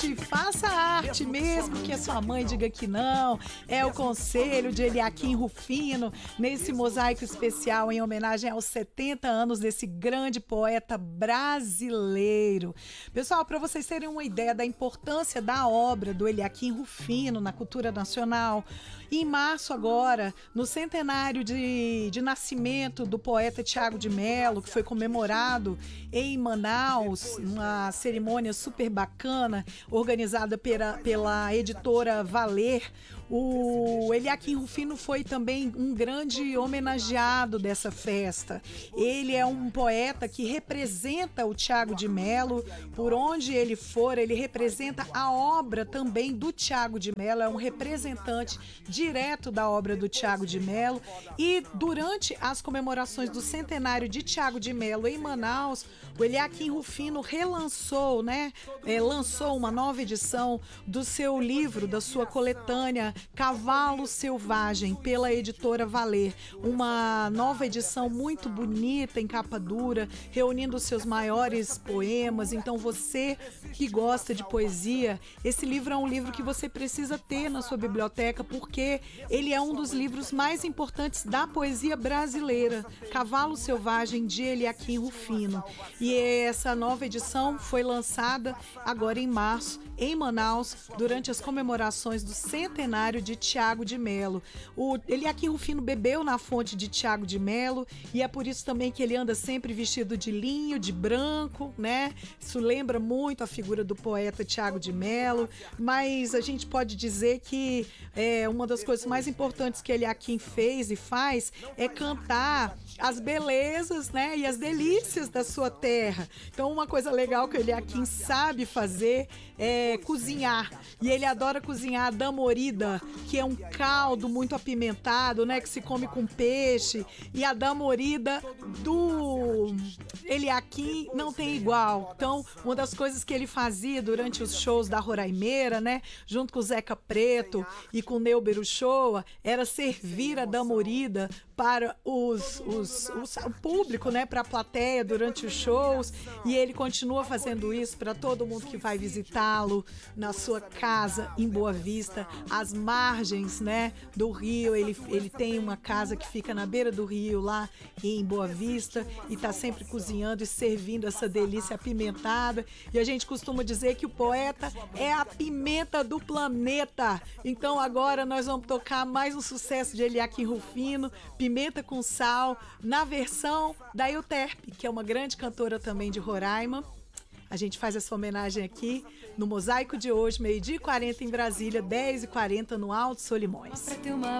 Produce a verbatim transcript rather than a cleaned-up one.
arte, faça arte, mesmo que a sua mãe diga que não. É o conselho de Eliaquim Rufino, nesse mosaico especial em homenagem aos setenta anos desse grande poeta brasileiro. Pessoal, para vocês terem uma ideia da importância da obra do Eliaquim Rufino na cultura nacional, em março agora, no centenário de, de nascimento do poeta Tiago de Mello, que foi comemorado em Manaus, uma cerimônia super bacana, organizada pela, pela editora Valer, o Eliaquim Rufino foi também um grande homenageado dessa festa. Ele é um poeta que representa o Tiago de Mello, por onde ele for, ele representa a obra também do Tiago de Mello, é um representante direto da obra do Tiago de Mello. E durante as comemorações do centenário de Tiago de Mello em Manaus, o Eliaquim Rufino relançou, né, é, lançou uma nova edição do seu livro, da sua coletânea Cavalo Selvagem, pela editora Valer. Uma nova edição muito bonita, em capa dura, reunindo os seus maiores poemas. Então você que gosta de poesia, esse livro é um livro que você precisa ter na sua biblioteca, porque ele é um dos livros mais importantes da poesia brasileira. Cavalo Selvagem, de Eliaquim Rufino. E essa nova edição foi lançada agora em março, em Manaus, durante as comemorações do centenário de Tiago de Mello. O Eliaquim Rufino bebeu na fonte de Tiago de Mello, e é por isso também que ele anda sempre vestido de linho, de branco, né? Isso lembra muito a figura do poeta Tiago de Mello, mas a gente pode dizer que é, uma das coisas mais importantes que Eliaquim fez e faz é cantar as belezas, né, e as delícias da sua terra. Então, uma coisa legal que o Eliaquim sabe fazer é cozinhar. E ele adora cozinhar a damorida, que é um caldo muito apimentado, né, que se come com peixe. E a damorida do Eliaquim não tem igual. Então, uma das coisas que ele fazia durante os shows da Roraimeira, né, junto com o Zeca Preto e com o Neuber Uchoa, era servir a damorida para os, os, os, o público, né, para a plateia durante os shows, e ele continua fazendo isso para todo mundo que vai visitá-lo na sua casa em Boa Vista, às margens, né, do rio. Ele, ele tem uma casa que fica na beira do rio, lá em Boa Vista, e está sempre cozinhando e servindo essa delícia apimentada. E a gente costuma dizer que o poeta é a pimenta do planeta. Então agora nós vamos tocar mais um sucesso de Eliaquim Rufino, Pimenta com Sal, na versão da Euterpe, que é uma grande cantora também de Roraima. A gente faz essa homenagem aqui no Mosaico de hoje, meio-dia e quarenta em Brasília, dez e quarenta no Alto Solimões. Pra ter uma